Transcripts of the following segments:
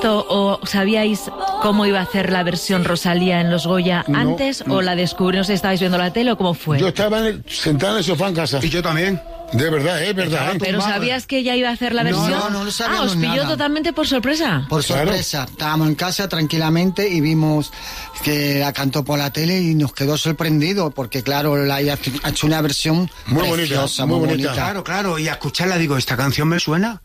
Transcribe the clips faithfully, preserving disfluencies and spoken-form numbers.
visto o sabíais cómo iba a hacer la versión Rosalía en los Goya No, antes no. o la descubrió, no sé, estabais viendo la tele o cómo fue? Yo estaba en el- sentado en el sofá en casa. Y yo también. De verdad, es verdad. ¿eh? ¿Pero sabías que ella iba a hacer la No, versión? no, no lo sabíamos Ah, os pilló nada. totalmente por sorpresa. Por Claro. sorpresa, estábamos en casa tranquilamente y vimos que la cantó por la tele y nos quedó sorprendido porque claro, la ella ha hecho una versión Muy bonita, preciosa, muy muy bonita. bonita. Claro, claro. Y a escucharla digo, ¿esta canción me suena?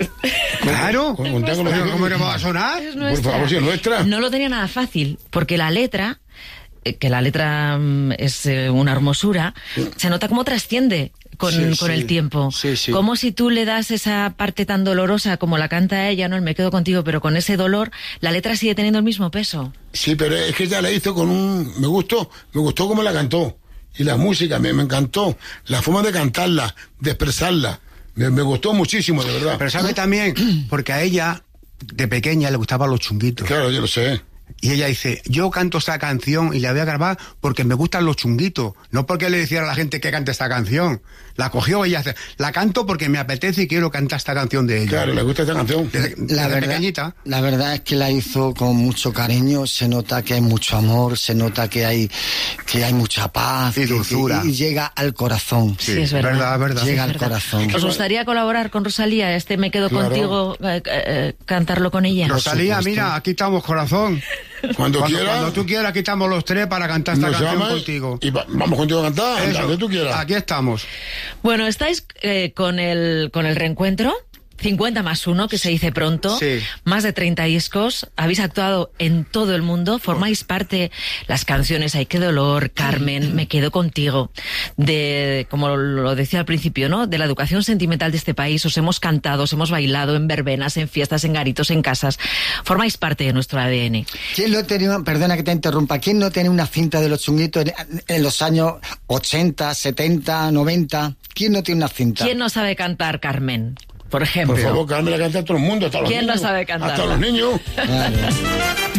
Claro. Con- con- con- Pero ¿cómo no me va a sonar? Es Por nuestra. favor, si es nuestra. No lo tenía nada fácil, porque la letra, eh, que la letra mm, es eh, una hermosura, se nota cómo trasciende con, Sí, con sí. el tiempo. Sí, sí. Como si tú le das esa parte tan dolorosa como la canta ella, ¿no? El Me quedo contigo, pero con ese dolor, la letra sigue teniendo el mismo peso. Sí, pero es que ella la hizo con un... Me gustó, me gustó cómo la cantó. Y la música, me, me encantó. La forma de cantarla, de expresarla. Me, me gustó muchísimo, de verdad. Pero sabe también, porque a ella, de pequeña, le gustaban los chunguitos. Claro, yo lo sé. Y ella dice, yo canto esta canción y la voy a grabar porque me gustan los chunguitos. No porque le dijera a la gente que cante esta canción. La cogió y ella dice, la canto porque me apetece y quiero cantar esta canción de ella. Claro, le gusta esta canción. Desde, La desde verdad, pequeñita. la verdad es que la hizo con mucho cariño, se nota que hay mucho amor, se nota que hay que hay mucha paz Y que- dulzura. que- y llega al corazón. Sí, es verdad. verdad, verdad. Llega Es al verdad. corazón. ¿Os gustaría colaborar con Rosalía? Este Me quedo Claro. contigo, eh, eh, cantarlo con ella. Rosalía, supuesto. mira, aquí estamos, corazón. Cuando, Cuando, quiera, cuando tú quieras, aquí estamos los tres para cantar esta nos canción llamas contigo. y va- vamos contigo a cantar, Eso, donde tú quieras. Aquí estamos. Bueno, estáis eh, con el con el reencuentro. cincuenta más uno, que se dice pronto, Sí. más de treinta discos, habéis actuado en todo el mundo, formáis parte, las canciones Ay, qué dolor, Carmen, Me quedo contigo, de, como lo decía al principio, ¿no? De la educación sentimental de este país, os hemos cantado, os hemos bailado en verbenas, en fiestas, en garitos, en casas, formáis parte de nuestro A D N. ¿Quién no tenía, perdona que te interrumpa, quién no tenía una cinta de los chunguitos en, en los años ochenta, setenta, noventa? ¿Quién no tiene una cinta? ¿Quién no sabe cantar, Carmen? Por ejemplo. Por favor, Carmen la canta a todo el mundo, hasta los ¿Quién no niños. sabe cantarla? Hasta los niños. Claro.